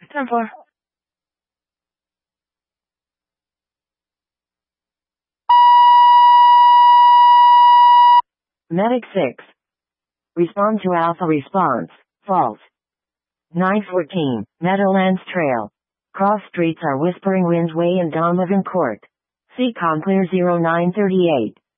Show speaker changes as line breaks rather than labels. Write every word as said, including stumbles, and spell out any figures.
ten four.
Medic six. Respond to Alpha response. False. nine fourteen. Meadowlands Trail. Cross streets are Whispering Winds Way and Donovan Court. C COM clear zero nine thirty-eight.